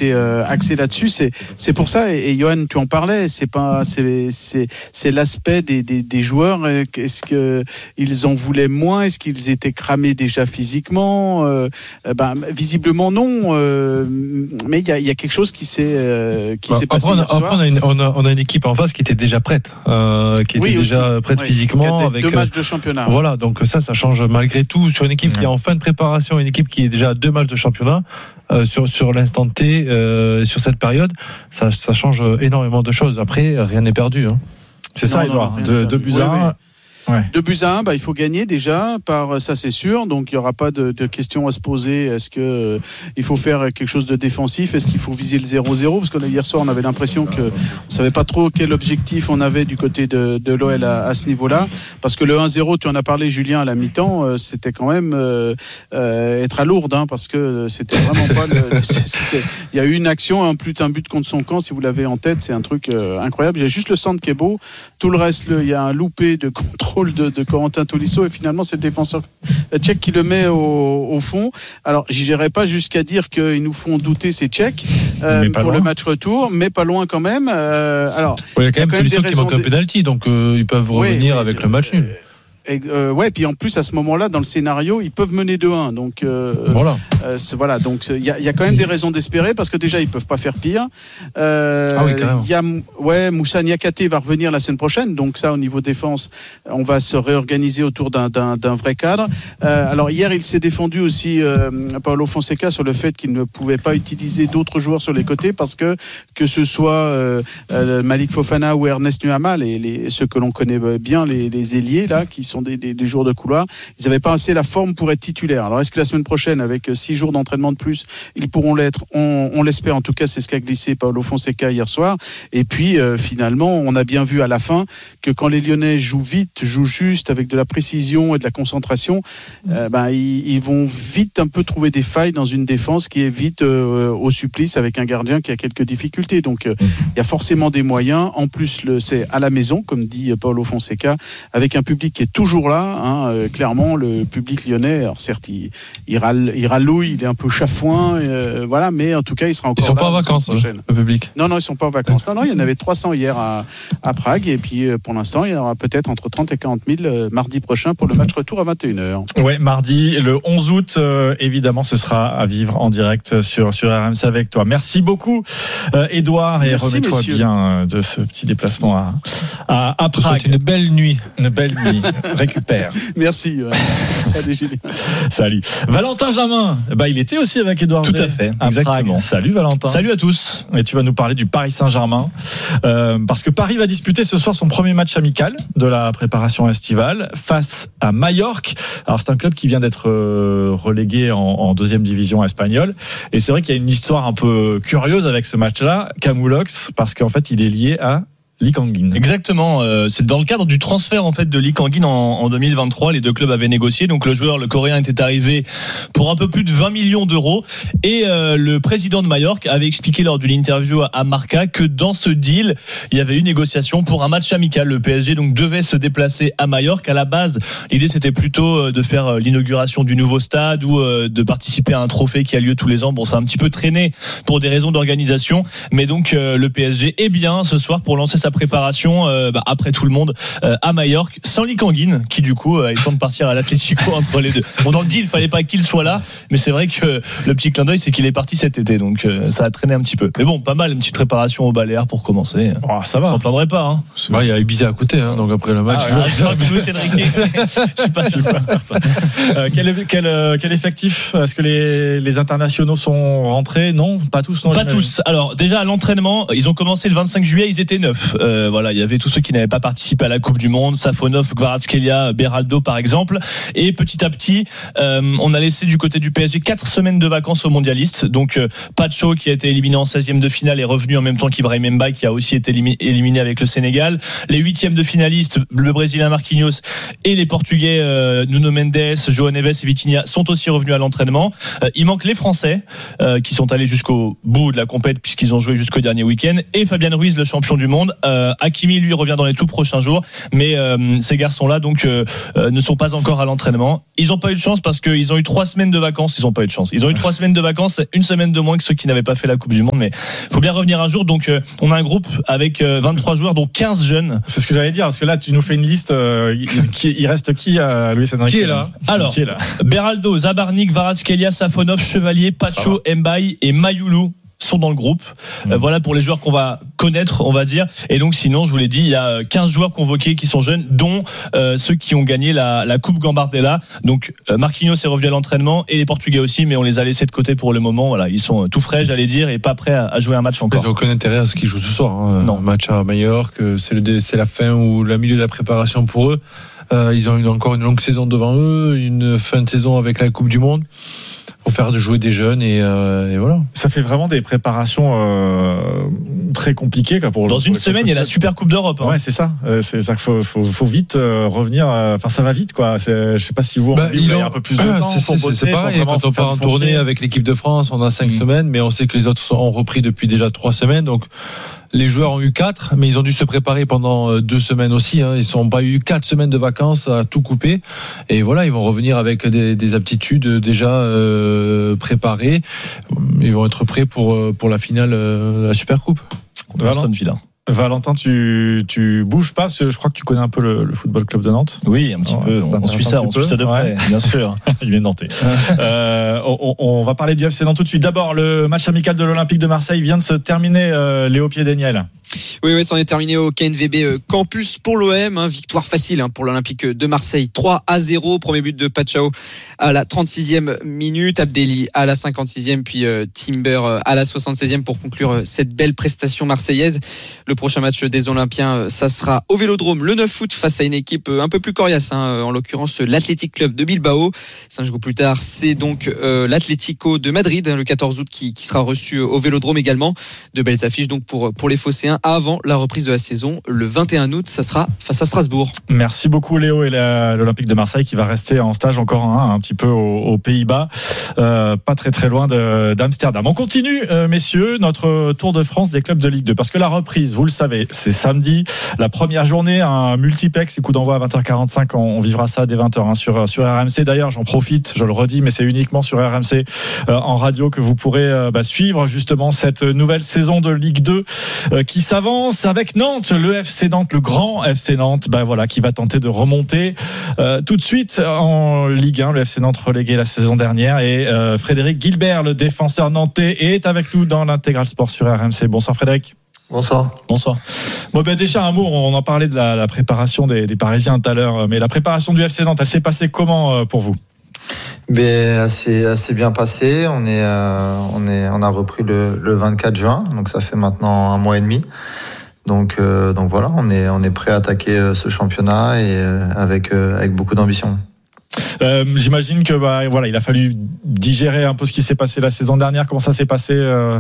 été axé là-dessus. C'est pour ça, et Johan, tu en parlais, c'est l'aspect des joueurs. Est-ce qu'ils en voulaient moins? Est-ce qu'ils étaient cramés déjà physiquement? Visiblement non, mais il y a quelque chose qui s'est passé. On a une équipe en face qui était déjà prête, qui était déjà prête physiquement, avec 2 matchs de championnat. Voilà, donc ça change malgré tout sur une équipe qui est en fin de préparation, une équipe qui est déjà à 2 matchs de championnat. Sur l'instant T, sur cette période, ça change énormément de choses. Après, rien n'est perdu. Hein. C'est ça, Edouard. 2 buts à 1. Ouais. 2 buts à 1, il faut gagner déjà, ça c'est sûr. Donc il n'y aura pas de questions à se poser. Est-ce que il faut faire quelque chose de défensif? Est-ce qu'il faut viser le 0-0? Parce que hier soir on avait l'impression qu'on ne savait pas trop quel objectif on avait du côté de l'OL à ce niveau-là. Parce que le 1-0, tu en as parlé, Julien, à la mi-temps, c'était quand même être à Lourdes, parce que c'était vraiment pas il y a eu une action, un but contre son camp, si vous l'avez en tête, c'est un truc incroyable. Il y a juste le centre qui est beau, tout le reste, il y a un loupé de contrôle de Corentin Tolisso, et finalement c'est le défenseur tchèque qui le met au fond. Alors j'irai pas jusqu'à dire qu'ils nous font douter ces Tchèques pour le match retour, mais pas loin quand même. Alors il y a quand même Tolisso qui manque un penalty, donc ils peuvent revenir avec le match nul. Puis en plus à ce moment-là dans le scénario ils peuvent mener 2-1, donc voilà, donc il y a quand même des raisons d'espérer, parce que déjà ils peuvent pas faire pire. Moussa Niakhaté va revenir la semaine prochaine, donc ça au niveau défense on va se réorganiser autour d'un vrai cadre. Alors hier il s'est défendu aussi Paulo Fonseca sur le fait qu'il ne pouvait pas utiliser d'autres joueurs sur les côtés, parce que ce soit Malik Fofana ou Ernest Nuama, ceux que l'on connaît bien, les ailiers là qui sont des joueurs de couloir, ils n'avaient pas assez la forme pour être titulaires. Alors est-ce que la semaine prochaine, avec 6 jours d'entraînement de plus, ils pourront l'être? On l'espère, en tout cas c'est ce qu'a glissé Paulo Fonseca hier soir. Et puis finalement on a bien vu à la fin que quand les Lyonnais jouent vite, jouent juste, avec de la précision et de la concentration, ils vont vite un peu trouver des failles dans une défense qui est vite au supplice, avec un gardien qui a quelques difficultés. Donc il y a forcément des moyens. En plus c'est à la maison, comme dit Paulo Fonseca, avec un public qui est toujours là, clairement le public lyonnais. Alors certes il rallouille, il est un peu chafouin, voilà, mais en tout cas il sera encore là. Ils sont pas en vacances, le public. Non, ils sont pas en vacances. Non, il y en avait 300 hier à Prague, et puis pour l'instant il y en aura peut-être entre 30 et 40 000 mardi prochain pour le match retour à 21h. Ouais, mardi le 11 août, évidemment ce sera à vivre en direct sur RMC avec toi. Merci beaucoup Edouard, et remets-toi bien de ce petit déplacement à Prague. Une belle nuit. Récupère. Merci. Salut Julien. Salut. Valentin Jamin, il était aussi avec Edouard. Tout à fait, exactement. Salut Valentin. Salut à tous. Et tu vas nous parler du Paris Saint-Germain, parce que Paris va disputer ce soir son premier match amical de la préparation estivale face à Majorque. Alors c'est un club qui vient d'être relégué en 2e division espagnole, et c'est vrai qu'il y a une histoire un peu curieuse avec ce match-là, Camoulox, parce qu'en fait il est lié à Lee Kang-in. Exactement, c'est dans le cadre du transfert en fait de Lee Kang-in en 2023, les deux clubs avaient négocié, donc le joueur, le coréen, était arrivé pour un peu plus de 20 millions d'euros, et le président de Majorque avait expliqué lors d'une interview à Marca que dans ce deal, il y avait eu négociation pour un match amical. Le PSG donc devait se déplacer à Majorque. À la base, l'idée c'était plutôt de faire l'inauguration du nouveau stade ou de participer à un trophée qui a lieu tous les ans. Bon, ça a un petit peu traîné pour des raisons d'organisation, mais donc le PSG est bien ce soir pour lancer sa préparation après tout le monde à Majorque, sans Lee Kang-in qui du coup a eu le temps de partir à l'Atlético entre les deux. Bon, dans le deal il fallait pas qu'il soit là, mais c'est vrai que le petit clin d'œil c'est qu'il est parti cet été, donc ça a traîné un petit peu, mais bon, pas mal, une petite préparation au Baléares pour commencer. Ça va, on s'en plaindrait pas, il y a Ibiza à côté, donc après le match je suis pas certain. Quel effectif? Est-ce que les internationaux sont rentrés? Non, pas tous. Pas tous. Alors déjà à l'entraînement, ils ont commencé le 25 juillet, ils étaient 9. Il y avait tous ceux qui n'avaient pas participé à la Coupe du Monde, Safonov, Kvaratskhelia, Beraldo par exemple, et petit à petit on a laissé du côté du PSG 4 semaines de vacances aux mondialistes. Donc Pacho, qui a été éliminé en 16e de finale, est revenu en même temps qu'Ibrahim Mbaye, qui a aussi été éliminé avec le Sénégal. Les 8e de finalistes, le Brésilien Marquinhos et les Portugais Nuno Mendes, João Neves et Vitinha sont aussi revenus à l'entraînement. Il manque les Français qui sont allés jusqu'au bout de la compète puisqu'ils ont joué jusqu'au dernier week-end, et Fabien Ruiz, le champion du monde, Hakimi lui revient dans les tout prochains jours, mais ces garçons-là donc ne sont pas encore à l'entraînement. Ils n'ont pas eu de chance parce qu'ils ont eu 3 semaines de vacances. Ils n'ont pas eu de chance. Ils ont eu 3 semaines de vacances, une semaine de moins que ceux qui n'avaient pas fait la Coupe du Monde. Mais il faut bien revenir un jour. Donc on a un groupe avec 23 joueurs, dont 15 jeunes. C'est ce que j'allais dire, parce que là tu nous fais une liste. Il reste qui, Luis Enrique? Qui est là? Alors, Beraldo, Zabarnik, Kvaratskhelia, Safonov, Chevalier, Pacho, Mbaye et Mayoulou sont dans le groupe. Voilà pour les joueurs qu'on va connaître, on va dire. Et donc sinon, je vous l'ai dit, il y a 15 joueurs convoqués qui sont jeunes, dont ceux qui ont gagné la Coupe Gambardella. Donc Marquinhos est revenu à l'entraînement et les Portugais aussi, mais on les a laissés de côté pour le moment. Voilà, ils sont tout frais, j'allais dire, et pas prêts à jouer un match encore. Ils n'ont aucun intérêt à ce qu'ils jouent ce soir. Non. Un match à Majorque, c'est la fin ou le milieu de la préparation pour eux. Ils ont encore une longue saison devant eux, une fin de saison avec la Coupe du Monde. Pour faire jouer des jeunes et voilà. Ça fait vraiment des préparations très compliquées dans une semaine. Il y a la Super Coupe d'Europe. Ouais, c'est ça. C'est ça qu'il faut vite revenir. Enfin, ça va vite, quoi. Je sais pas si vous avez un peu plus de temps. C'est pareil. Quand on part en tournée avec l'équipe de France, on a 5 semaines, mais on sait que les autres ont repris depuis déjà 3 semaines. Donc les joueurs ont eu 4, mais ils ont dû se préparer pendant 2 semaines aussi. Ils n'ont pas eu 4 semaines de vacances à tout couper. Et voilà, ils vont revenir avec des aptitudes déjà préparées. Ils vont être prêts pour la finale de la Super Coupe. Aston Villa. Valentin, tu bouges pas, parce que je crois que tu connais un peu le Football Club de Nantes. Oui, un petit peu. On suit ça de près, bien sûr. Il est nantais. On va parler du FC Nantes tout de suite. D'abord, le match amical de l'Olympique de Marseille vient de se terminer. Léo Pied-Daniel. Oui, ça en est terminé au KNVB Campus pour l'OM. Victoire facile pour l'Olympique de Marseille. 3-0. Premier but de Pachao à la 36e minute. Abdelli à la 56e, puis Timber à la 76e pour conclure cette belle prestation marseillaise. Le prochain match des Olympiens, ça sera au Vélodrome le 9 août face à une équipe un peu plus coriace, en l'occurrence l'Athletic Club de Bilbao. 5 jours plus tard, c'est donc l'Atlético de Madrid, le 14 août, qui sera reçu au Vélodrome également. De belles affiches donc pour les Phocéens avant la reprise de la saison. Le 21 août, ça sera face à Strasbourg. Merci beaucoup Léo, et l'Olympique de Marseille qui va rester en stage encore un petit peu aux Pays-Bas, pas très loin d'Amsterdam. On continue, messieurs, notre tour de France des clubs de Ligue 2, parce que la reprise, vous le savez, c'est samedi, la première journée, un multiplex, coup d'envoi à 20h45, on vivra ça dès 20h sur RMC. D'ailleurs, j'en profite, je le redis, mais c'est uniquement sur RMC en radio que vous pourrez suivre justement cette nouvelle saison de Ligue 2 qui s'avance avec Nantes, le FC Nantes, le grand FC Nantes, qui va tenter de remonter tout de suite en Ligue 1. Le FC Nantes relégué la saison dernière, et Frédéric Guilbert, le défenseur nantais, est avec nous dans l'Intégral Sport sur RMC. Bonsoir Frédéric. Bonsoir. Bon, déjà un mot, on en parlait de la préparation des Parisiens tout à l'heure, mais la préparation du FC Nantes, elle s'est passée comment pour vous? Assez bien passé. On a repris le 24 juin, donc ça fait maintenant 1 mois et demi. Donc voilà, on est prêt à attaquer ce championnat, et avec beaucoup d'ambition. J'imagine que il a fallu digérer un peu ce qui s'est passé la saison dernière. Comment ça s'est passé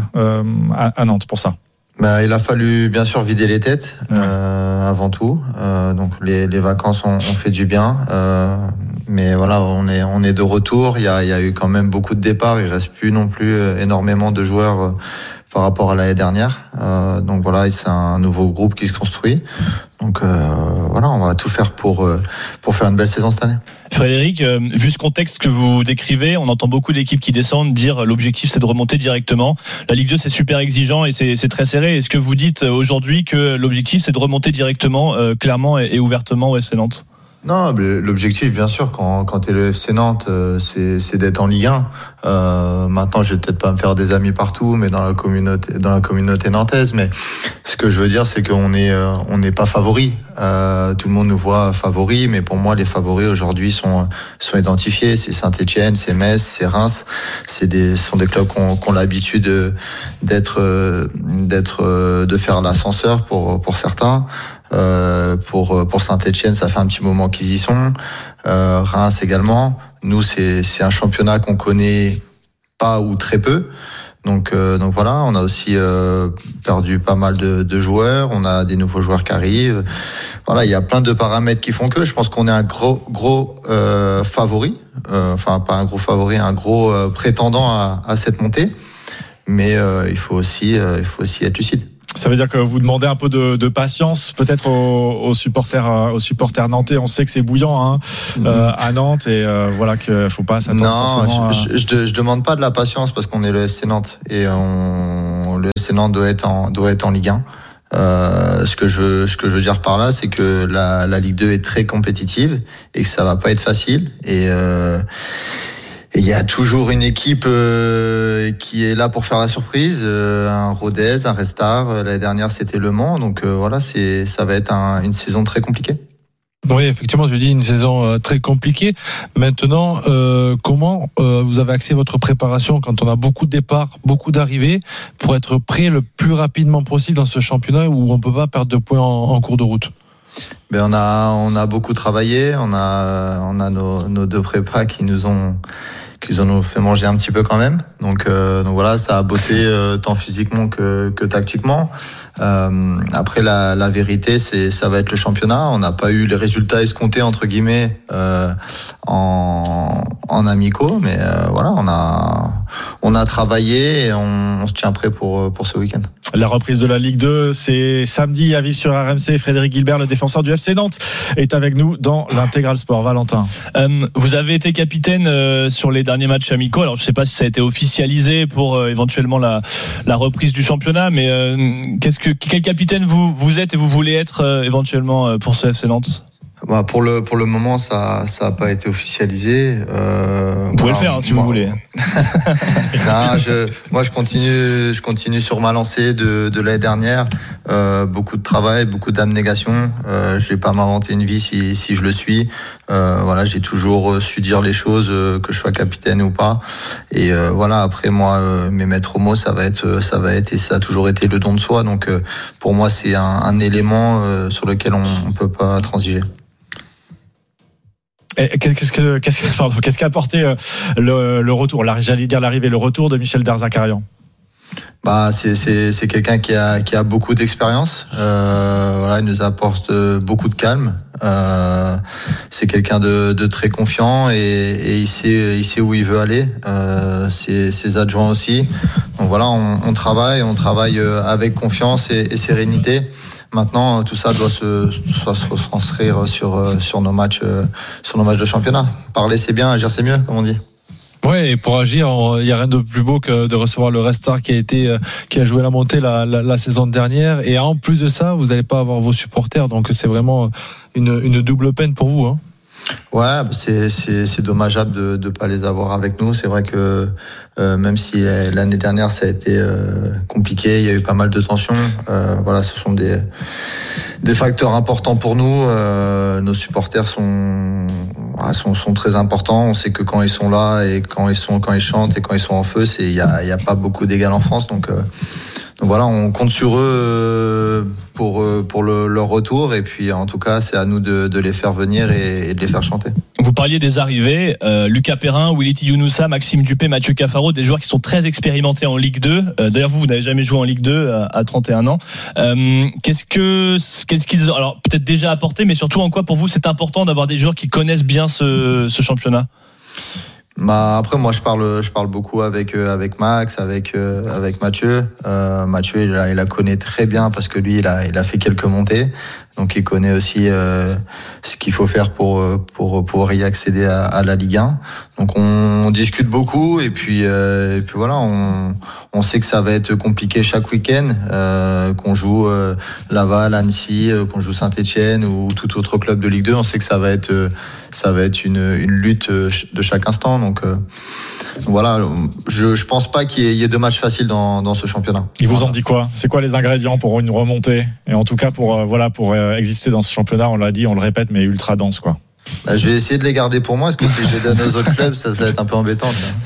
à Nantes pour ça? Il a fallu bien sûr vider les têtes avant tout. Donc les vacances ont fait du bien. Mais voilà, on est de retour. Il y a eu quand même beaucoup de départs. Il reste plus non plus énormément de joueurs par rapport à l'année dernière. Donc voilà, c'est un nouveau groupe qui se construit. Donc voilà, on va tout faire pour faire une belle saison cette année. Frédéric, vu ce contexte que vous décrivez, on entend beaucoup d'équipes qui descendent dire l'objectif c'est de remonter directement. La Ligue 2 c'est super exigeant et c'est très serré. Est-ce que vous dites aujourd'hui que l'objectif c'est de remonter directement, clairement et ouvertement au FC Nantes? Non, l'objectif, bien sûr, quand t'es le FC Nantes, c'est d'être en Ligue 1. Maintenant, je vais peut-être pas me faire des amis partout, mais dans la communauté nantaise. Mais ce que je veux dire, c'est qu'on n'est pas favori. Tout le monde nous voit favoris, mais pour moi, les favoris aujourd'hui sont identifiés. C'est Saint-Etienne, c'est Metz, c'est Reims. Ce sont des clubs qui ont l'habitude de faire l'ascenseur pour certains. Pour Saint-Etienne, ça fait un petit moment qu'ils y sont. Reims également. Nous, c'est un championnat qu'on connaît pas ou très peu. Donc voilà, on a aussi perdu pas mal de joueurs. On a des nouveaux joueurs qui arrivent. Voilà, il y a plein de paramètres qui font que je pense qu'on est un gros favori. Enfin, pas un gros favori, un gros prétendant à cette montée. Mais il faut aussi être lucide. Ça veut dire que vous demandez un peu de patience, peut-être aux supporters nantais. On sait que c'est bouillant à Nantes et voilà qu'il faut pas s'attendre forcément. Non, je demande pas de la patience parce qu'on est le FC Nantes et le FC Nantes doit être en Ligue 1. Ce que je veux dire par là, c'est que la Ligue 2 est très compétitive et que ça va pas être facile. Et il y a toujours une équipe qui est là pour faire la surprise, un Rodez, un Restart. L'année dernière, c'était Le Mans. Donc voilà, ça va être une saison très compliquée. Oui, effectivement, je dis une saison très compliquée. Maintenant, comment vous avez axé votre préparation quand on a beaucoup de départs, beaucoup d'arrivées, pour être prêt le plus rapidement possible dans ce championnat où on peut pas perdre de points en cours de route? Ben on a beaucoup travaillé. On a nos deux prépas qui nous ont fait manger un petit peu quand même. Donc voilà, ça a bossé tant physiquement que tactiquement. Après la vérité, ça va être le championnat. On n'a pas eu les résultats escomptés entre guillemets en amicaux, mais voilà, on a travaillé et on se tient prêt pour ce week-end. La reprise de la Ligue 2, c'est samedi à vivre sur RMC. Frédéric Guilbert, le défenseur du FC Nantes, est avec nous dans l'Intégral Sport. Valentin. Vous avez été capitaine sur les derniers matchs amicaux. Alors, je ne sais pas si ça a été officialisé pour éventuellement la reprise du championnat, mais quel capitaine vous êtes et vous voulez être éventuellement pour ce FC Nantes? Bah pour le moment, ça a pas été officialisé. Vous pouvez le faire si vous voulez. Non, moi je continue sur ma lancée de l'année dernière. Beaucoup de travail, beaucoup d'abnégation. Je vais pas m'inventer une vie si je le suis. Voilà, j'ai toujours su dire les choses, que je sois capitaine ou pas. Et voilà, après moi, mes maîtres mots, ça va être et ça a toujours été le don de soi. Donc pour moi, c'est un élément sur lequel on peut pas transiger. Qu'est-ce qu'a apporté le retour, j'allais dire l'arrivée, le retour de Michel Derzakarian? Bah c'est quelqu'un qui a beaucoup d'expérience. Voilà, il nous apporte beaucoup de calme. C'est quelqu'un de très confiant et il sait où il veut aller. Ses adjoints aussi. Donc voilà, on travaille avec confiance et sérénité. Maintenant, tout ça doit se transcrire sur nos matchs de championnat. Parler c'est bien, agir c'est mieux, comme on dit. Ouais, et pour agir, il y a rien de plus beau que de recevoir le Restart qui a joué la montée la saison dernière. Et en plus de ça, vous n'allez pas avoir vos supporters, donc c'est vraiment une double peine pour vous, hein. Ouais, c'est dommageable de pas les avoir avec nous. C'est vrai que même si l'année dernière ça a été compliqué, il y a eu pas mal de tensions. Voilà, ce sont des facteurs importants pour nous. Nos supporters sont très importants. On sait que quand ils sont là et quand ils chantent et quand ils sont en feu, il y a pas beaucoup d'égal en France. Donc voilà, on compte sur eux pour leur retour, et puis en tout cas c'est à nous de les faire venir et de les faire chanter. Vous parliez des arrivées, Lucas Perrin, Willy Younoussa, Maxime Dupé, Mathieu Cafaro, des joueurs qui sont très expérimentés en Ligue 2. D'ailleurs vous n'avez jamais joué en Ligue 2 à 31 ans. Qu'est-ce qu'ils ont alors peut-être déjà apporté, mais surtout en quoi pour vous c'est important d'avoir des joueurs qui connaissent bien ce championnat? Bah après moi je parle beaucoup avec Max, avec Mathieu. Mathieu il la connaît très bien parce que lui il a fait quelques montées, donc il connaît aussi ce qu'il faut faire pour pouvoir y accéder à la Ligue 1. Donc on discute beaucoup et puis voilà, on sait que ça va être compliqué chaque week-end, qu'on joue Laval, Annecy, qu'on joue Saint-Etienne ou tout autre club de Ligue 2. On sait que ça va être une lutte de chaque instant. Donc voilà, je pense pas qu'il y ait deux matchs faciles dans ce championnat. Il vous en dit quoi? C'est quoi les ingrédients pour une remontée? Et en tout cas pour exister dans ce championnat, on l'a dit, on le répète, mais ultra dense quoi. Bah, je vais essayer de les garder pour moi, parce que si je les donne aux autres clubs, ça va être un peu embêtant.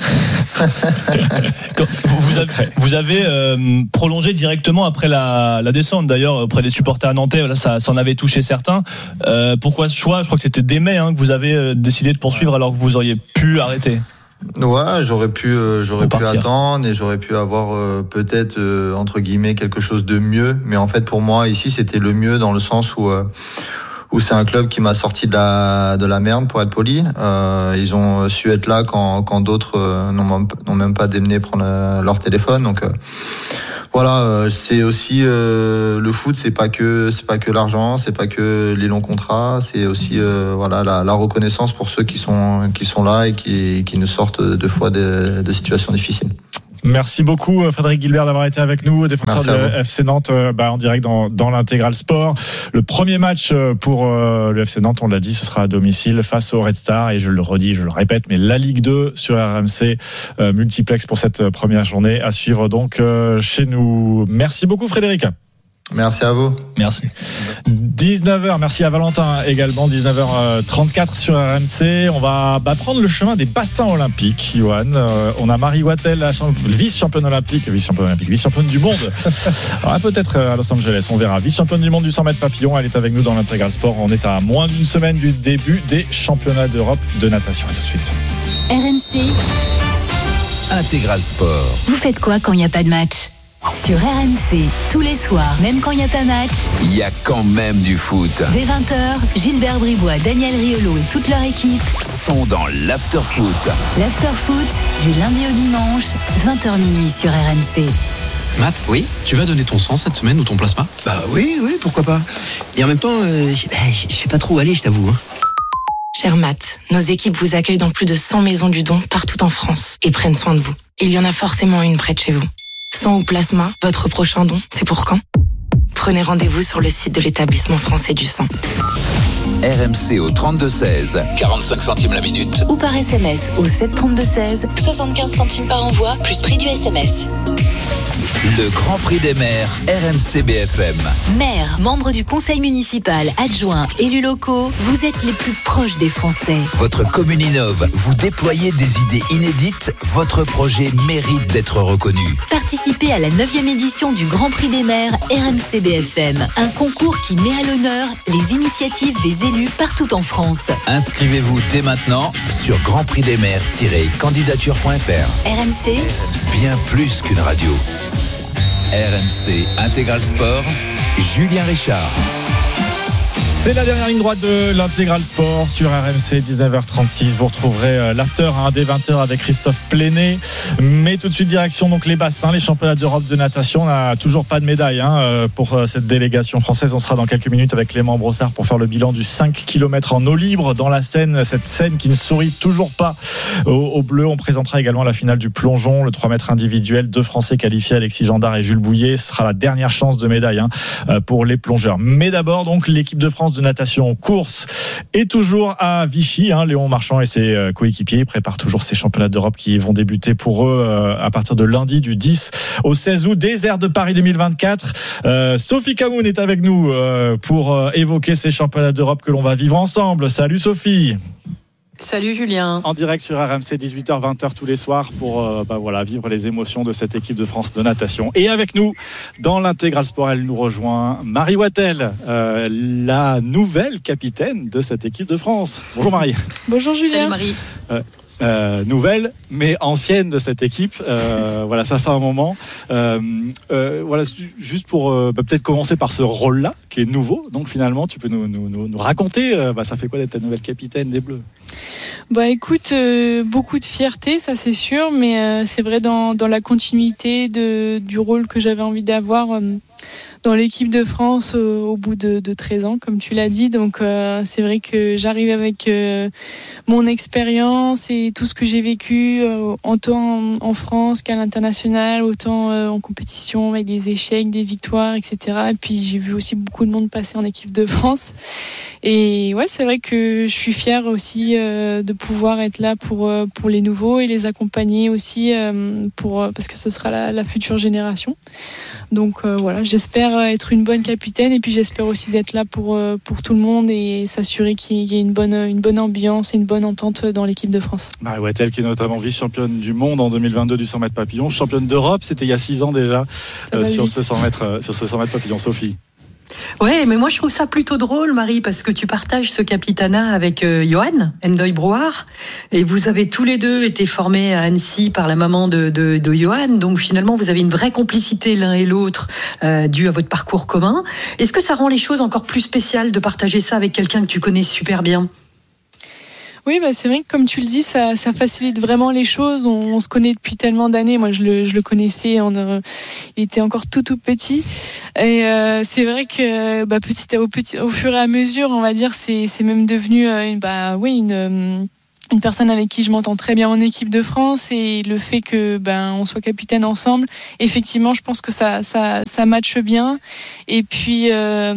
Vous avez prolongé directement après la descente, d'ailleurs, auprès des supporters nantais. Là, ça en avait touché certains. Pourquoi ce choix? Je crois que c'était dès mai que vous avez décidé de poursuivre alors que vous auriez pu arrêter. Ouais, j'aurais pu attendre et j'aurais pu avoir peut-être entre guillemets quelque chose de mieux. Mais en fait, pour moi, ici, c'était le mieux dans le sens où c'est un club qui m'a sorti de la merde, pour être poli. Ils ont su être là quand d'autres n'ont même pas démené prendre leur téléphone. Donc Voilà, c'est aussi le foot, c'est pas que l'argent, c'est pas que les longs contrats, c'est aussi voilà la reconnaissance pour ceux qui sont là et qui nous sortent deux fois de situations difficiles. Merci beaucoup Frédéric Guilbert d'avoir été avec nous, défenseur de FC Nantes en direct dans l'Intégral Sport. Le premier match pour le FC Nantes, on l'a dit, ce sera à domicile face au Red Star et je le redis, je le répète, mais la Ligue 2 sur RMC, multiplex pour cette première journée à suivre donc chez nous. Merci beaucoup Frédéric. Merci à vous. Merci. 19h, merci à Valentin également, 19h34 sur RMC. On va prendre le chemin des bassins olympiques, Johan. On a Marie Wattel, la vice-championne du monde. Alors, peut-être à Los Angeles, on verra. Vice-championne du monde du 100 mètres papillon, elle est avec nous dans l'Intégral Sport. On est à moins d'une semaine du début des championnats d'Europe de natation. Et tout de suite. RMC Intégral Sport. Vous faites quoi quand il n'y a pas de match ? Sur RMC, tous les soirs, même quand il n'y a pas match, Il y a quand même du foot. dès 20h, Gilbert Bribois, Daniel Riolo et toute leur équipe Sont dans l'after-foot. l'after-foot du lundi au dimanche, 20h minuit sur RMC. Matt, oui, tu vas donner ton sang cette semaine ou ton plasma ? Bah oui, pourquoi pas. Et en même temps, je sais pas trop où aller, je t'avoue. Cher Matt, nos équipes vous accueillent dans plus de 100 maisons du don partout en France et prennent soin de vous. Il y en a forcément une près de chez vous. Sang ou plasma, votre prochain don, c'est pour quand ? Prenez rendez-vous sur le site de l'établissement français du sang. RMC au 32-16, 45 centimes la minute. Ou par SMS au 732-16, 75 centimes par envoi, plus prix du SMS. Le Grand Prix des maires, RMC BFM. maire, membre du conseil municipal, adjoint, élus locaux, vous êtes les plus proches des Français. Votre commune innove, vous déployez des idées inédites, votre projet mérite d'être reconnu. Participez à la 9e édition du Grand Prix des maires RMC BFM, un concours qui met à l'honneur les initiatives des élus partout en France. Inscrivez-vous dès maintenant sur grandprixdesmaires-candidature.fr. RMC, Bien plus qu'une radio. RMC Intégral Sport, Julien Richard. C'est la dernière ligne droite de l'Intégral Sport sur RMC, 19h36. Vous retrouverez l'after dès 20h avec Christophe Pléné. Mais tout de suite, direction donc les bassins, les championnats d'Europe de natation. On n'a toujours pas de médaille pour cette délégation française. On sera dans quelques minutes avec Clément Brossard pour faire le bilan du 5 km en eau libre dans la Seine. Cette Seine qui ne sourit toujours pas aux Bleus. On présentera également la finale du plongeon, le 3 mètres individuel. 2 Français qualifiés, Alexis Gendard et Jules Bouillet. Ce sera la dernière chance de médaille pour les plongeurs. Mais d'abord, donc, l'équipe de France de natation course est toujours à Vichy. Léon Marchand et ses coéquipiers préparent toujours ces championnats d'Europe qui vont débuter pour eux à partir de lundi du 10 au 16 août. Des Airs de Paris 2024. Sophie Camoun est avec nous pour évoquer ces championnats d'Europe que l'on va vivre ensemble. Salut Sophie. Salut Julien. En direct sur RMC, 18h, 20h tous les soirs pour vivre les émotions de cette équipe de France de natation. Et avec nous, dans l'Intégral Sport, elle nous rejoint Marie Wattel, la nouvelle capitaine de cette équipe de France. Bonjour Marie. Bonjour Julien. Salut Marie. Nouvelle mais ancienne de cette équipe, ça fait un moment, juste pour peut-être commencer par ce rôle-là qui est nouveau, donc finalement tu peux nous raconter ça fait quoi d'être ta nouvelle capitaine des Bleus? Écoute, beaucoup de fierté, ça c'est sûr, mais c'est vrai dans la continuité du rôle que j'avais envie d'avoir dans l'équipe de France au bout de 13 ans, comme tu l'as dit. Donc c'est vrai que j'arrive avec mon expérience et tout ce que j'ai vécu autant en France qu'à l'international, autant en compétition avec des échecs, des victoires, etc. Et puis j'ai vu aussi beaucoup de monde passer en équipe de France. Et ouais, c'est vrai que je suis fière aussi de pouvoir être là pour les nouveaux et les accompagner aussi parce que ce sera la future génération. Donc j'espère être une bonne capitaine et puis j'espère aussi d'être là pour tout le monde et s'assurer qu'il y ait une bonne ambiance et une bonne entente dans l'équipe de France. Marie Wattel qui est notamment vice-championne du monde en 2022 du 100 mètres papillon, championne d'Europe, c'était il y a 6 ans déjà sur ce 100 mètres papillon. Sophie. Ouais, mais moi je trouve ça plutôt drôle, Marie, parce que tu partages ce capitanat avec Johan Ndoye-Brouard, et vous avez tous les deux été formés à Annecy par la maman de Johan, donc finalement vous avez une vraie complicité l'un et l'autre due à votre parcours commun. Est-ce que ça rend les choses encore plus spéciales de partager ça avec quelqu'un que tu connais super bien ? Oui, c'est vrai que comme tu le dis, ça facilite vraiment les choses. On se connaît depuis tellement d'années. Moi, je le connaissais. Il était encore tout petit. Et c'est vrai que au fur et à mesure, on va dire, c'est même devenu une personne avec qui je m'entends très bien en équipe de France, et le fait que on soit capitaine ensemble, effectivement, je pense que ça matche bien. Et puis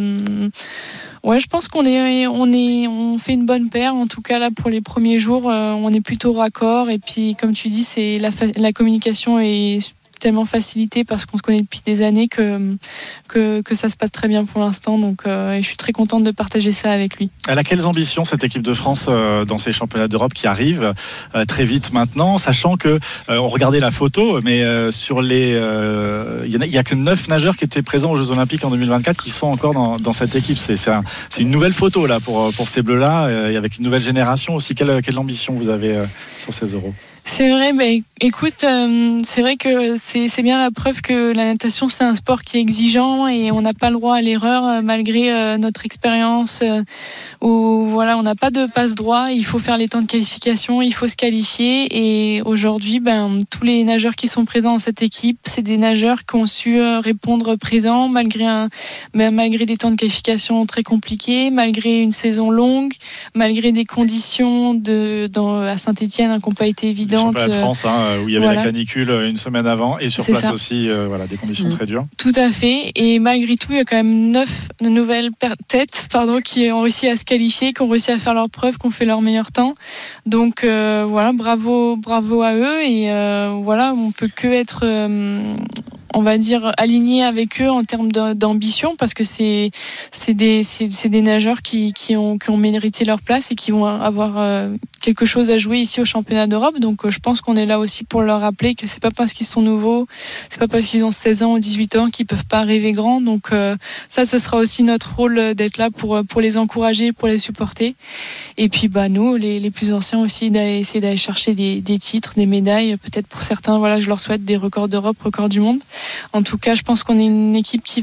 je pense qu'on fait une bonne paire. En tout cas, là, pour les premiers jours, on est plutôt raccord. Et puis, comme tu dis, c'est la communication est tellement facilitée parce qu'on se connaît depuis des années que ça se passe très bien pour l'instant. Donc, je suis très contente de partager ça avec lui. Elle a quelles ambitions, cette équipe de France, dans ces championnats d'Europe qui arrivent très vite maintenant, sachant que on regardait la photo, mais sur les, il y a que 9 nageurs qui étaient présents aux Jeux Olympiques en 2024 qui sont encore dans cette équipe. C'est une nouvelle photo là pour ces Bleus-là, et avec une nouvelle génération aussi. Quelle ambition vous avez sur ces Euros? C'est vrai, écoute, c'est vrai que c'est bien la preuve que la natation, c'est un sport qui est exigeant et on n'a pas le droit à l'erreur malgré notre expérience où voilà, on n'a pas de passe-droit. Il faut faire les temps de qualification, il faut se qualifier, et aujourd'hui, tous les nageurs qui sont présents dans cette équipe, c'est des nageurs qui ont su répondre présent malgré des temps de qualification très compliqués, malgré une saison longue, malgré des conditions à Saint-Étienne qui n'ont pas été évidentes. Le championnat de France, où il y avait la canicule une semaine avant, et sur place aussi, des conditions très dures. Tout à fait. Et malgré tout, il y a quand même 9 nouvelles têtes qui ont réussi à se qualifier, qui ont réussi à faire leurs preuves, qui ont fait leur meilleur temps. Donc bravo à eux. Et on peut que être on va dire aligné avec eux en termes d'ambition, parce que c'est des nageurs qui ont mérité leur place et qui vont avoir quelque chose à jouer ici au championnat d'Europe. Donc je pense qu'on est là aussi pour leur rappeler que c'est pas parce qu'ils sont nouveaux, c'est pas parce qu'ils ont 16 ans ou 18 ans qu'ils peuvent pas rêver grand. Donc ça, ce sera aussi notre rôle d'être là pour les encourager, pour les supporter. Et puis nous, les plus anciens aussi, essayer d'aller chercher des titres, des médailles. Peut-être pour certains, je leur souhaite des records d'Europe, records du monde. En tout cas, je pense qu'on est une équipe qui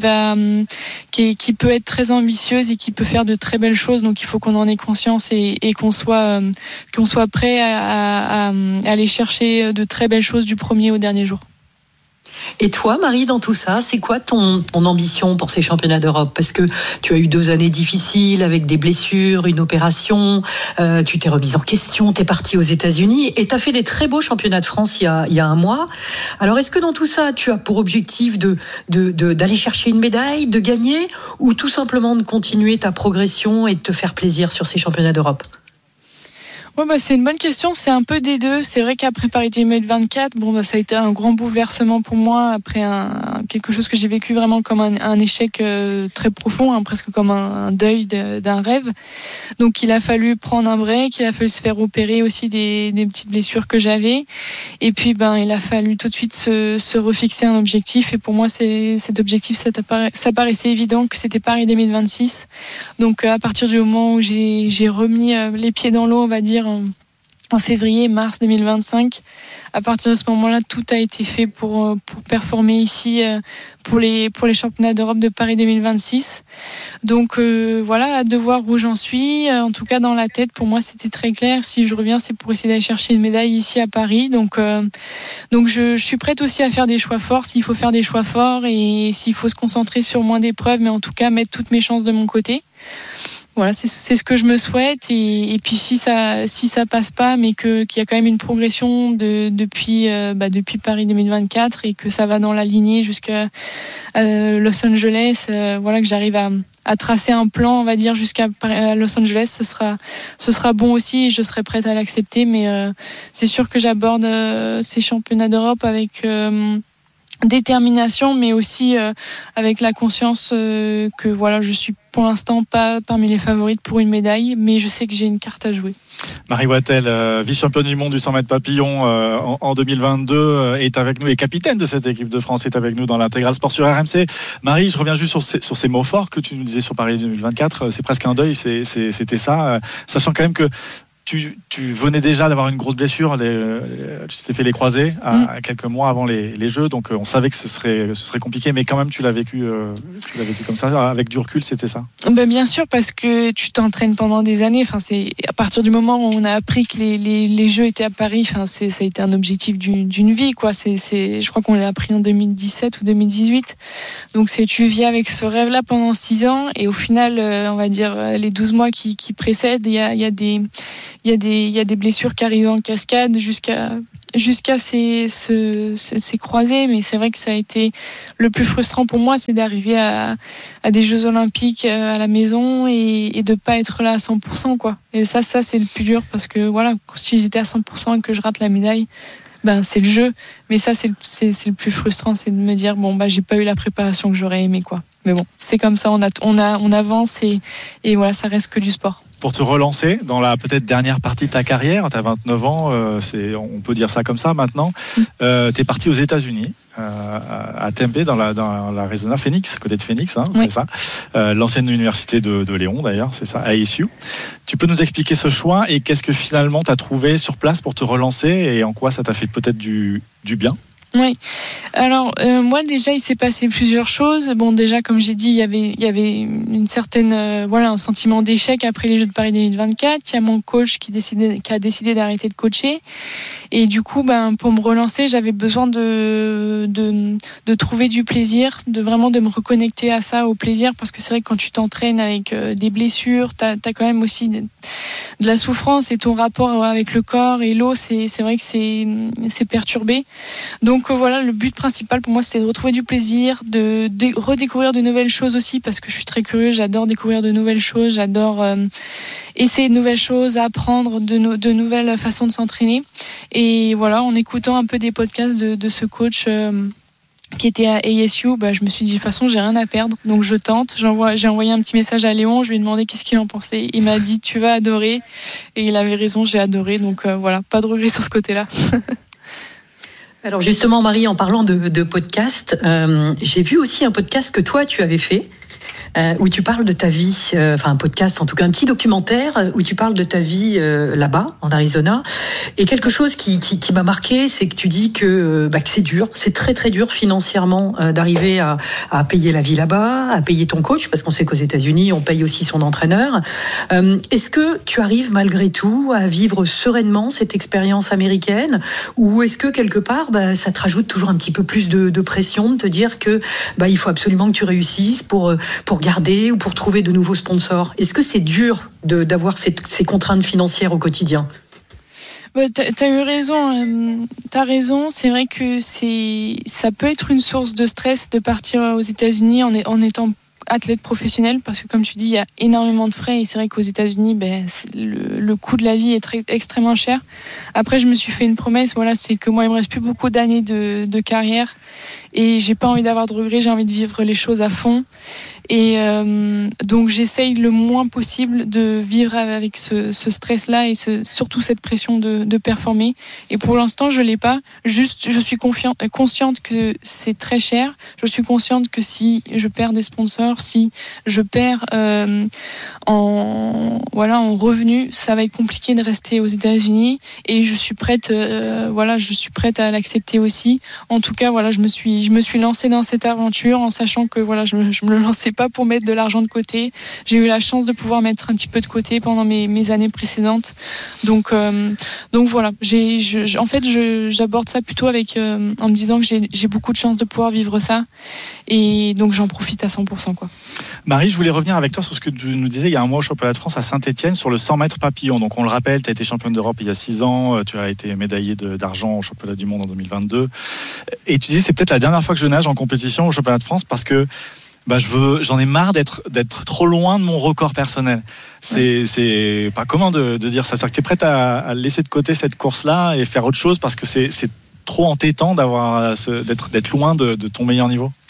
peut être très ambitieuse et qui peut faire de très belles choses. Donc il faut qu'on en ait conscience et qu'on soit prêt à aller chercher de très belles choses du premier au dernier jour. Et toi, Marie, dans tout ça, c'est quoi ton ambition pour ces championnats d'Europe? Parce que tu as eu 2 années difficiles avec des blessures, une opération, tu t'es remise en question, t'es partie aux États-Unis et t'as fait des très beaux championnats de France il y a un mois. Alors, est-ce que dans tout ça, tu as pour objectif d'aller chercher une médaille, de gagner, ou tout simplement de continuer ta progression et de te faire plaisir sur ces championnats d'Europe? C'est une bonne question, c'est un peu des deux. C'est vrai qu'après Paris 2024, ça a été un grand bouleversement pour moi, après quelque chose que j'ai vécu vraiment comme un échec très profond, presque comme un deuil d'un rêve. Donc il a fallu prendre un break, il a fallu se faire opérer aussi des petites blessures que j'avais, et puis il a fallu tout de suite se refixer un objectif, et pour moi cet objectif, ça paraissait évident que c'était Paris 2026. Donc à partir du moment où j'ai remis les pieds dans l'eau, on va dire, en février-mars 2025. À partir de ce moment-là, tout a été fait pour performer ici pour les championnats d'Europe de Paris 2026. Donc hâte de voir où j'en suis. En tout cas, dans la tête, pour moi, c'était très clair. Si je reviens, c'est pour essayer d'aller chercher une médaille ici à Paris. Donc je suis prête aussi à faire des choix forts, s'il faut faire des choix forts, et s'il faut se concentrer sur moins d'épreuves, mais en tout cas mettre toutes mes chances de mon côté. Voilà, c'est ce que je me souhaite, et puis si ça passe pas, mais qu'il y a quand même une progression depuis Paris 2024, et que ça va dans la lignée jusqu'à Los Angeles, que j'arrive à tracer un plan, on va dire, jusqu'à Los Angeles, ce sera bon aussi, et je serai prête à l'accepter. Mais c'est sûr que j'aborde ces championnats d'Europe avec détermination, mais aussi avec la conscience que je suis pour l'instant pas parmi les favorites pour une médaille, mais je sais que j'ai une carte à jouer. Marie Wattel, vice-championne du monde du 100 mètres papillon en 2022, est avec nous, et capitaine de cette équipe de France, est avec nous dans l'Intégral Sport sur RMC. Marie, je reviens juste sur ces mots forts que tu nous disais sur Paris 2024. C'est presque un deuil, c'était ça, sachant quand même que tu venais déjà d'avoir une grosse blessure, tu t'es fait les croisés à quelques mois avant les Jeux, donc on savait que ce serait compliqué, mais quand même tu l'as vécu comme ça. Avec du recul, c'était ça. Bien sûr, parce que tu t'entraînes pendant des années. Enfin, c'est à partir du moment où on a appris que les Jeux étaient à Paris. Enfin, ça a été un objectif d'une vie, quoi. Je crois qu'on l'a appris en 2017 ou 2018. Donc tu vis avec ce rêve-là pendant 6 ans, et au final, on va dire les 12 mois qui précèdent, il y a des blessures qui arrivent en cascade jusqu'à ces croisés. Mais c'est vrai que ça a été le plus frustrant pour moi, c'est d'arriver à des Jeux Olympiques à la maison et de pas être là à 100%, quoi. Et ça c'est le plus dur, parce que voilà, si j'étais à 100% et que je rate la médaille, c'est le jeu. Mais ça c'est le plus frustrant, c'est de me dire j'ai pas eu la préparation que j'aurais aimé, quoi. Mais bon, c'est comme ça, on avance et voilà, ça reste que du sport. Pour te relancer dans la peut-être dernière partie de ta carrière, tu as 29 ans, on peut dire ça comme ça maintenant, tu es parti aux États-Unis, à Tempe, dans l'Arizona, Phoenix, côté de Phoenix, Oui. C'est ça, l'ancienne université de Léon d'ailleurs, c'est ça, ASU. Tu peux nous expliquer ce choix et qu'est-ce que finalement tu as trouvé sur place pour te relancer et en quoi ça t'a fait peut-être du bien? Oui. Alors moi déjà il s'est passé plusieurs choses. Bon, déjà comme j'ai dit, il y avait une certaine un sentiment d'échec après les Jeux de Paris 2024. Il y a mon coach qui a décidé d'arrêter de coacher, et du coup pour me relancer, j'avais besoin de trouver du plaisir, de me reconnecter à ça, au plaisir, parce que c'est vrai que quand tu t'entraînes avec des blessures, t'as quand même aussi de la souffrance, et ton rapport avec le corps et l'eau, c'est vrai que c'est perturbé. Donc voilà, le but principal pour moi, c'était de retrouver du plaisir, de redécouvrir de nouvelles choses aussi, parce que je suis très curieuse, j'adore découvrir de nouvelles choses, j'adore essayer de nouvelles choses, apprendre de nouvelles façons de s'entraîner. Et voilà, en écoutant un peu des podcasts de ce coach qui était à ASU, je me suis dit de toute façon j'ai rien à perdre, donc je tente. J'ai envoyé un petit message à Léon, je lui ai demandé qu'est-ce qu'il en pensait. Il m'a dit tu vas adorer, et il avait raison, j'ai adoré, donc voilà, pas de regret sur ce côté-là. Alors justement, Marie, en parlant de podcast, j'ai vu aussi un podcast que toi tu avais fait, où tu parles de ta vie, un podcast, en tout cas un petit documentaire où tu parles de ta vie là-bas, en Arizona. Et quelque chose qui m'a marqué, c'est que tu dis que c'est dur, c'est très très dur financièrement d'arriver à payer la vie là-bas, à payer ton coach, parce qu'on sait qu'aux États-Unis on paye aussi son entraîneur. Est-ce que tu arrives malgré tout à vivre sereinement cette expérience américaine, ou est-ce que quelque part ça te rajoute toujours un petit peu plus de pression, de te dire que il faut absolument que tu réussisses pour garder ou pour trouver de nouveaux sponsors? Est-ce que c'est dur d'avoir ces contraintes financières au quotidien? T'as eu raison, t'as raison. C'est vrai que ça peut être une source de stress de partir aux États-Unis en étant athlète professionnel, parce que comme tu dis, il y a énormément de frais, et c'est vrai qu'aux États-Unis, le coût de la vie est extrêmement cher. Après, je me suis fait une promesse, c'est que moi, il me reste plus beaucoup d'années de carrière, et j'ai pas envie d'avoir de regrets, j'ai envie de vivre les choses à fond. Et donc j'essaye le moins possible de vivre avec ce stress-là et surtout cette pression de performer. Et pour l'instant, je l'ai pas. Juste, je suis consciente que c'est très cher. Je suis consciente que si je perds des sponsors, si je perds en revenus, ça va être compliqué de rester aux États-Unis. Et je suis prête, à l'accepter aussi. En tout cas, je me suis lancée dans cette aventure en sachant que je me lançais pas pour mettre de l'argent de côté. J'ai eu la chance de pouvoir mettre un petit peu de côté pendant mes années précédentes. Donc voilà, j'aborde ça plutôt en me disant que j'ai beaucoup de chance de pouvoir vivre ça, et donc j'en profite à 100%, quoi. Marie, je voulais revenir avec toi sur ce que tu nous disais il y a un mois au championnat de France à Saint-Etienne sur le 100 mètres papillon. Donc on le rappelle, tu as été championne d'Europe il y a 6 ans, tu as été médaillée d'argent au championnat du monde en 2022, et tu disais c'est peut-être la dernière fois que je nage en compétition au championnat de France parce que j'en ai marre d'être trop loin de mon record personnel. C'est pas commun de dire ça. C'est-à-dire que tu es prête à laisser de côté cette course-là et faire autre chose parce que c'est trop entêtant d'être loin de ton meilleur niveau.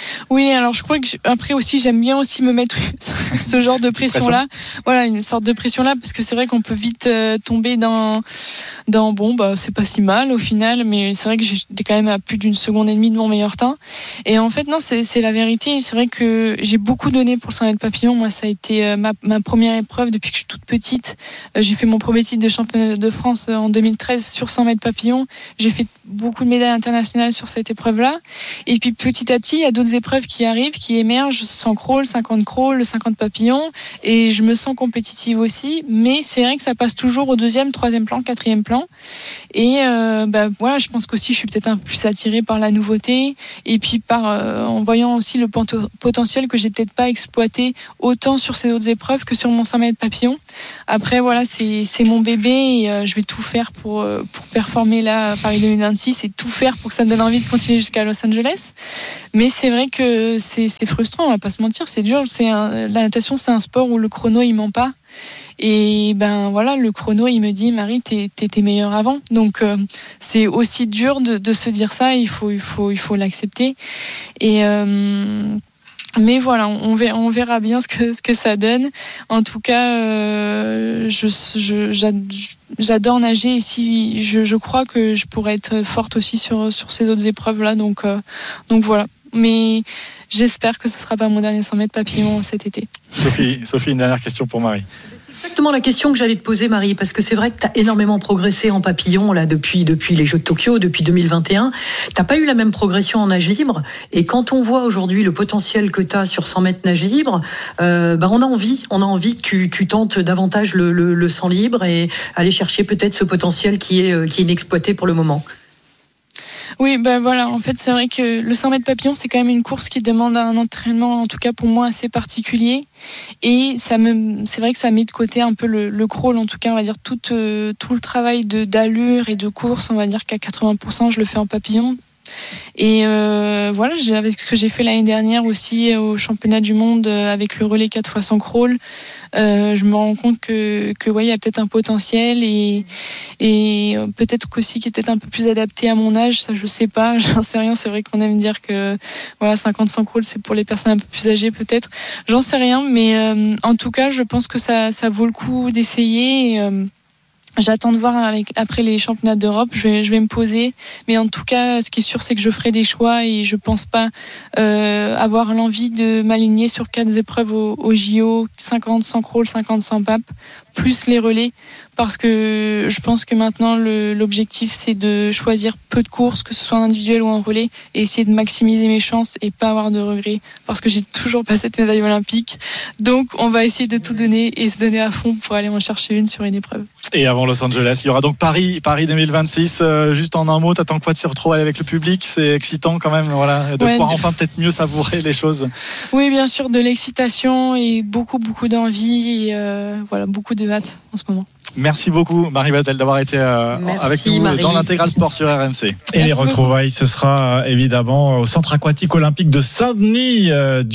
Oui, alors je crois que après aussi j'aime bien aussi me mettre ce genre de pression-là. Voilà, une sorte de pression-là, parce que c'est vrai qu'on peut vite tomber dans bon, bah c'est pas si mal au final, mais c'est vrai que j'étais quand même à plus d'une seconde et demie de mon meilleur temps. Et en fait non, c'est la vérité. C'est vrai que j'ai beaucoup donné pour le 100 mètres papillon. Moi, ça a été ma première épreuve depuis que je suis toute petite. J'ai fait mon premier titre de championne de France en 2013 sur 100 mètres papillon. J'ai fait beaucoup de médailles internationales sur cette épreuve-là. Et puis petit à petit, il y a d'autres épreuves qui arrivent, qui émergent, 100 crawl, 50 crawl, le 50 papillon, et je me sens compétitive aussi, mais c'est vrai que ça passe toujours au 2e, 3e plan, 4e plan, et voilà, je pense qu'aussi je suis peut-être un peu plus attirée par la nouveauté, et puis en voyant aussi le potentiel que j'ai peut-être pas exploité autant sur ces autres épreuves que sur mon 100 mètres papillon. Après voilà, c'est mon bébé, et je vais tout faire pour performer là à Paris 2026, et tout faire pour que ça me donne envie de continuer jusqu'à Los Angeles. Mais c'est vrai que c'est frustrant, on va pas se mentir, c'est dur. La natation, c'est un sport où le chrono il ment pas. Et ben voilà, le chrono il me dit Marie, t'étais meilleure avant. Donc c'est aussi dur de se dire ça. Il faut l'accepter. Et mais voilà, on verra bien ce que ça donne. En tout cas, j'adore nager, et si je crois que je pourrais être forte aussi sur ces autres épreuves là. Donc voilà. Mais j'espère que ce sera pas mon dernier 100 mètres papillon cet été. Sophie, une dernière question pour Marie. C'est exactement la question que j'allais te poser, Marie, parce que c'est vrai que tu as énormément progressé en papillon là depuis les Jeux de Tokyo, depuis 2021. T'as pas eu la même progression en nage libre, et quand on voit aujourd'hui le potentiel que tu as sur 100 mètres nage libre, on a envie que tu tentes davantage le 100 libre et aller chercher peut-être ce potentiel qui est inexploité pour le moment. Oui, ben voilà, en fait c'est vrai que le 100 mètres papillon, c'est quand même une course qui demande un entraînement, en tout cas pour moi, assez particulier, et c'est vrai que ça met de côté un peu le crawl, en tout cas on va dire tout le travail d'allure et de course, on va dire qu'à 80% je le fais en papillon. Et voilà, avec ce que j'ai fait l'année dernière aussi au championnat du monde avec le relais 4x100 crawl, je me rends compte que ouais, il y a peut-être un potentiel, et peut-être qu'aussi qui est peut-être un peu plus adapté à mon âge, ça je sais pas, j'en sais rien. C'est vrai qu'on aime dire que voilà, 50-100 crawl c'est pour les personnes un peu plus âgées, peut-être, j'en sais rien, mais en tout cas je pense que ça vaut le coup d'essayer, et j'attends de voir après les championnats d'Europe. Je vais me poser, mais en tout cas, ce qui est sûr, c'est que je ferai des choix, et je pense pas avoir l'envie de m'aligner sur 4 épreuves au JO, 50, 100 crawl, 50, 100 pap, plus les relais, parce que je pense que maintenant l'objectif c'est de choisir peu de courses, que ce soit en individuel ou en relais, et essayer de maximiser mes chances et pas avoir de regrets, parce que j'ai toujours pas cette médaille olympique. Donc on va essayer de tout donner et se donner à fond pour aller en chercher une sur une épreuve. Et avant Los Angeles, il y aura donc Paris 2026. Juste en un mot, t'attends quoi de se retrouver avec le public? C'est excitant quand même, voilà, de pouvoir enfin peut-être mieux savourer les choses. Oui, bien sûr, de l'excitation et beaucoup d'envie, et voilà, beaucoup de hâte en ce moment. Merci beaucoup Marie Vatel d'avoir été avec nous, Marie, dans l'Intégral Sport sur RMC. Et les retrouvailles, ce sera évidemment au Centre Aquatique Olympique de Saint-Denis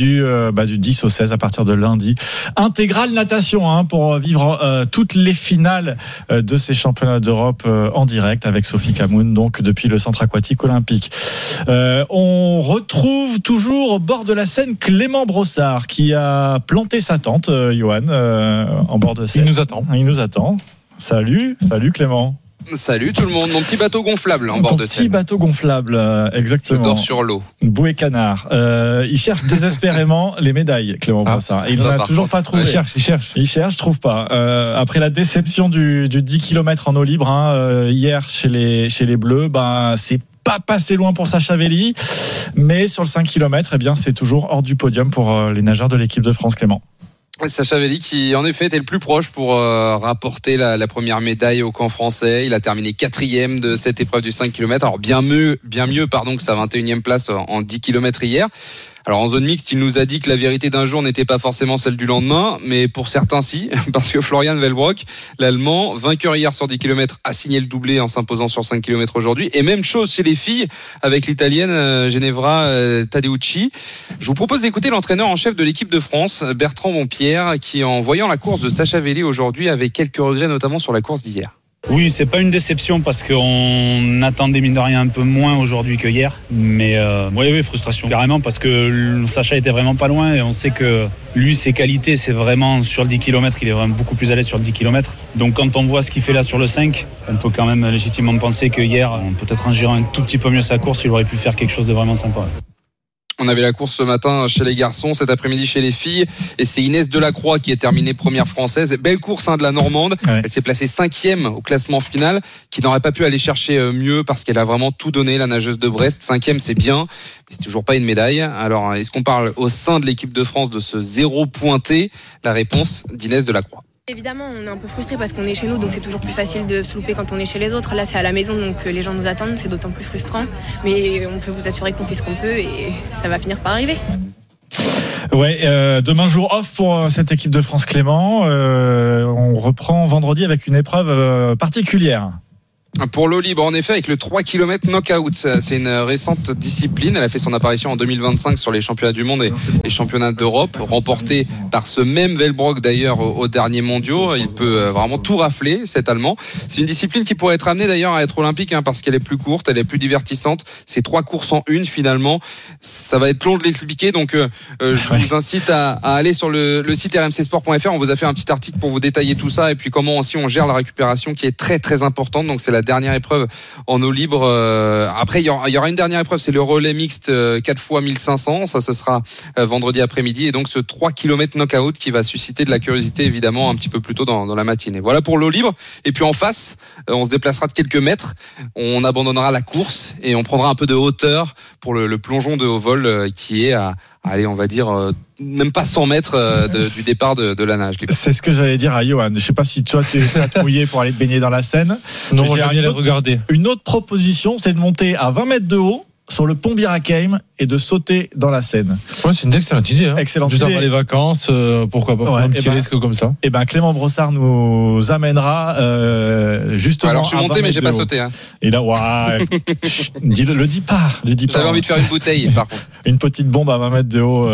du 10 au 16 à partir de lundi. Intégral natation pour vivre toutes les finales de ces championnats d'Europe en direct avec Sophie Camoun, donc depuis le Centre Aquatique Olympique. On retrouve toujours au bord de la Seine Clément Brossard qui a planté sa tente, Johan, en bord de Seine. Il nous attend. Salut Clément. Salut tout le monde, mon petit bateau gonflable en bord de Seine. Petit bateau gonflable, exactement. Je dors sur l'eau. Bouée canard. Il cherche désespérément les médailles, Clément Brossard. Il n'en a toujours pas trouvé. Il cherche, trouve pas. Après la déception du 10 km en eau libre hier chez les Bleus, c'est pas passé loin pour Sacha Velli, mais sur le 5 km, eh bien, c'est toujours hors du podium pour les nageurs de l'équipe de France, Clément. Sacha Velli qui en effet était le plus proche pour rapporter la première médaille au camp français. Il a terminé 4e de cette épreuve du 5 km. Alors bien mieux que sa 21e place en 10 km hier. Alors en zone mixte, il nous a dit que la vérité d'un jour n'était pas forcément celle du lendemain, mais pour certains si, parce que Florian Wellbrock, l'Allemand, vainqueur hier sur 10 km, a signé le doublé en s'imposant sur 5 km aujourd'hui. Et même chose chez les filles avec l'Italienne Ginevra Tadeucci. Je vous propose d'écouter l'entraîneur en chef de l'équipe de France, Bertrand Bonpierre, qui en voyant la course de Sacha Velli aujourd'hui avait quelques regrets, notamment sur la course d'hier. Oui, c'est pas une déception parce qu'on attendait mine de rien un peu moins aujourd'hui que hier. Mais oui, frustration carrément parce que Sacha était vraiment pas loin et on sait que lui, ses qualités, c'est vraiment sur le 10 km, il est vraiment beaucoup plus à l'aise sur le 10 km. Donc quand on voit ce qu'il fait là sur le 5, on peut quand même légitimement penser que hier, peut-être en gérant un tout petit peu mieux sa course, il aurait pu faire quelque chose de vraiment sympa. On avait la course ce matin chez les garçons, cet après-midi chez les filles, et c'est Inès Delacroix qui est terminée première française. Belle course de la Normande. Ouais. Elle s'est placée 5e au classement final, qui n'aurait pas pu aller chercher mieux parce qu'elle a vraiment tout donné, la nageuse de Brest. 5e, c'est bien, mais c'est toujours pas une médaille. Alors, est-ce qu'on parle au sein de l'équipe de France de ce 0 pointé? La réponse d'Inès Delacroix. Évidemment, on est un peu frustré parce qu'on est chez nous, donc c'est toujours plus facile de se louper quand on est chez les autres. Là, c'est à la maison, donc les gens nous attendent, c'est d'autant plus frustrant. Mais on peut vous assurer qu'on fait ce qu'on peut et ça va finir par arriver. Ouais, demain jour off pour cette équipe de France, Clément. On reprend vendredi avec une épreuve particulière. Pour l'eau libre, en effet, avec le 3 km knockout. C'est une récente discipline. Elle a fait son apparition en 2025 sur les championnats du monde et les championnats d'Europe, remporté par ce même Velbrock d'ailleurs aux derniers mondiaux. Il peut vraiment tout rafler, cet Allemand. C'est une discipline qui pourrait être amenée d'ailleurs à être olympique, parce qu'elle est plus courte, elle est plus divertissante. C'est 3 courses en une finalement. Ça va être long de l'expliquer, donc je vous incite à aller sur le site rmcsport.fr. On vous a fait un petit article pour vous détailler tout ça et puis comment aussi on gère la récupération qui est très très importante. Donc c'est la dernière épreuve en eau libre. Après, il y aura une dernière épreuve, c'est le relais mixte 4 x 1500. Ça, ce sera vendredi après-midi. Et donc, ce 3 km knockout qui va susciter de la curiosité, évidemment, un petit peu plus tôt dans la matinée. Voilà pour l'eau libre. Et puis, en face, on se déplacera de quelques mètres. On abandonnera la course et on prendra un peu de hauteur pour le plongeon de haut vol qui est à allez, on va dire même pas 100 mètres du départ de la nage. C'est ce que j'allais dire à Johan. Je sais pas si toi tu es mouillé pour aller te baigner dans la Seine. Non, j'ai rien à regarder. Une autre proposition, c'est de monter à 20 mètres de haut sur le pont Bir Hakeim et de sauter dans la Seine. Ouais, c'est une excellente idée. Excellente Juste idée. avant les vacances, pourquoi pas prendre un petit risque comme ça. Et Clément Brossard nous amènera justement. Alors je suis monté mais j'ai pas sauté. Et là, le dis pas. J'avais envie de faire une bouteille par contre. Une petite bombe à 20 mètres de haut.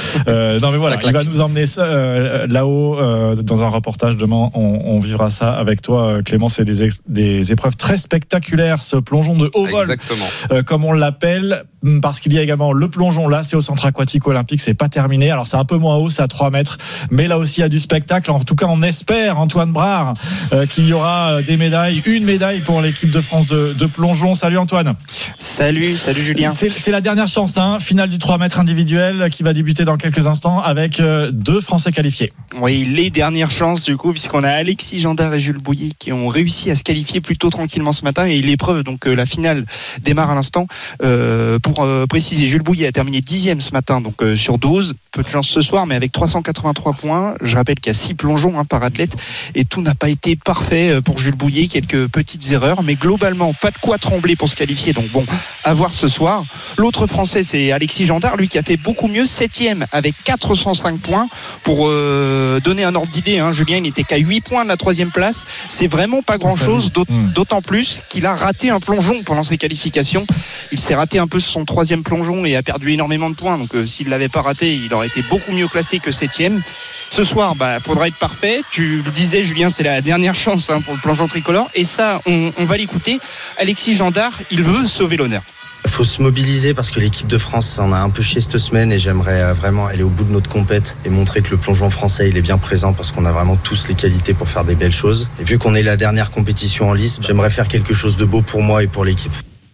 Non mais voilà, il va nous emmener là-haut dans un reportage demain. On vivra ça avec toi, Clément. C'est des épreuves très spectaculaires, ce plongeon de haut vol. Exactement. Comme on l'appelle, parce qu'il y a également le plongeon. Là, c'est au centre aquatique olympique, c'est pas terminé. Alors c'est un peu moins haut, c'est à 3 mètres, mais là aussi il y a du spectacle. En tout cas, on espère, Antoine Brard, qu'il y aura des médailles, une médaille pour l'équipe de France de plongeon. Salut Antoine. Salut Julien. C'est la dernière chance, finale du 3 mètres individuel qui va débuter dans quelques instants avec 2 Français qualifiés. Oui, les dernières chances du coup, puisqu'on a Alexis Gendard et Jules Bouillet qui ont réussi à se qualifier plutôt tranquillement ce matin, et l'épreuve, donc la finale démarre à l'instant. Pour préciser, Jules Bouillet a terminé 10e ce matin, donc sur 12. Peu de chance ce soir, mais avec 383 points. Je rappelle qu'il y a 6 plongeons par athlète et tout n'a pas été parfait pour Jules Bouillet. Quelques petites erreurs, mais globalement, pas de quoi trembler pour se qualifier. Donc bon, à voir ce soir. L'autre Français, c'est Alexis Gendard, lui qui a fait beaucoup mieux, 7e avec 405 points. Pour donner un ordre d'idée, Julien, il n'était qu'à 8 points de la 3e place. C'est vraiment pas grand-chose, d'autant plus qu'il a raté un plongeon pendant ses qualifications. Il s'est raté un peu son 3e plongeon et a perdu énormément de points. Donc s'il l'avait pas raté, il aurait été beaucoup mieux classé que 7e. Ce soir, faudra être parfait. Tu le disais, Julien, c'est la dernière chance pour le plongeon tricolore. Et ça, on va l'écouter. Alexis Gendard, il veut sauver l'honneur. Il faut se mobiliser parce que l'équipe de France en a un peu chié cette semaine et j'aimerais vraiment aller au bout de notre compète et montrer que le plongeon français il est bien présent parce qu'on a vraiment tous les qualités pour faire des belles choses. Et vu qu'on est la dernière compétition en lice, j'aimerais faire quelque chose de beau pour moi et pour l'équipe.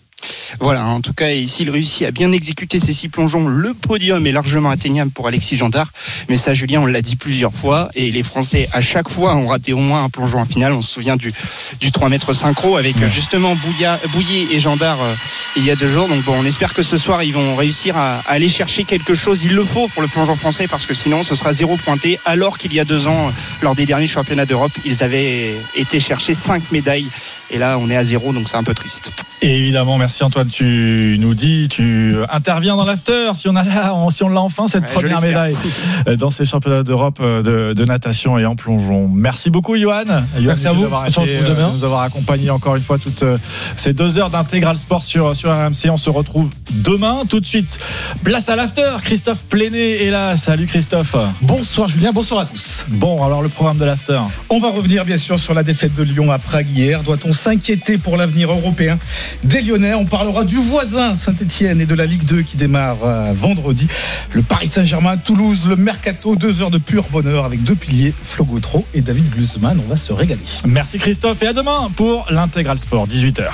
Voilà, en tout cas, s'il réussit à bien exécuter ces 6 plongeons, le podium est largement atteignable pour Alexis Gendard. Mais ça, Julien, on l'a dit plusieurs fois. Et les Français, à chaque fois, ont raté au moins un plongeon en finale. On se souvient du 3 mètres synchro avec justement Bouillet et Gendard il y a 2 jours. Donc bon, on espère que ce soir, ils vont réussir à aller chercher quelque chose. Il le faut pour le plongeon français parce que sinon, ce sera 0 pointé. Alors qu'il y a 2 ans, lors des derniers championnats d'Europe, ils avaient été chercher 5 médailles. Et là, on est à 0, donc c'est un peu triste. Et évidemment, merci Antoine Antoine, tu nous dis, tu interviens dans l'after si on l'a enfin cette première médaille dans ces championnats d'Europe de natation et en plongeon. Merci beaucoup, Johan. Merci à vous. De nous avoir accompagné encore une fois toutes ces 2 heures d'intégral sport sur RMC. On se retrouve demain. Tout de suite, place à l'after. Christophe Pléné est là. Salut Christophe. Bonsoir Julien, bonsoir à tous. Bon, alors le programme de l'after. On va revenir bien sûr sur la défaite de Lyon à Prague hier. Doit-on s'inquiéter pour l'avenir européen des Lyonnais? On parlera du voisin Saint-Etienne et de la Ligue 2 qui démarre vendredi. Le Paris Saint-Germain, Toulouse, le Mercato, 2 heures de pur bonheur avec 2 piliers, Flo Gautreau et David Glusman. On va se régaler. Merci Christophe et à demain pour l'intégral sport, 18h.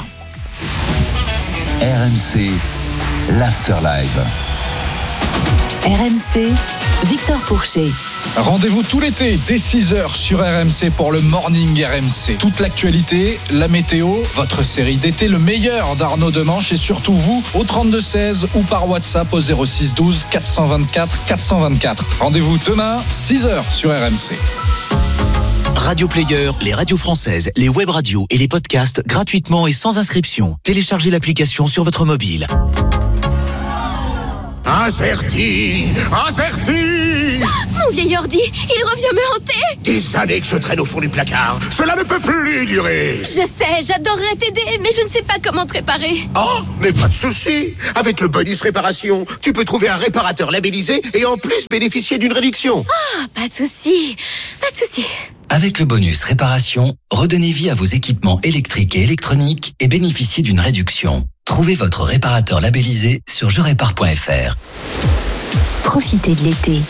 RMC, l'After Live. RMC, Victor Pourchet. Rendez-vous tout l'été dès 6h sur RMC pour le Morning RMC. Toute l'actualité, la météo, votre série d'été, le meilleur d'Arnaud Demanche et surtout vous au 32-16 ou par WhatsApp au 06 12 424 424. Rendez-vous demain 6h sur RMC. Radio Player, les radios françaises, les web radios et les podcasts gratuitement et sans inscription. Téléchargez l'application sur votre mobile. Incerti. Mon vieil ordi, il revient me hanter. Des années que je traîne au fond du placard. Cela ne peut plus durer. Je sais, j'adorerais t'aider, mais je ne sais pas comment te réparer. Oh, mais pas de souci. Avec le bonus réparation, tu peux trouver un réparateur labellisé et en plus bénéficier d'une réduction. Ah, pas de souci. Avec le bonus réparation, redonnez vie à vos équipements électriques et électroniques et bénéficiez d'une réduction. Trouvez votre réparateur labellisé sur jerépare.fr. Profitez de l'été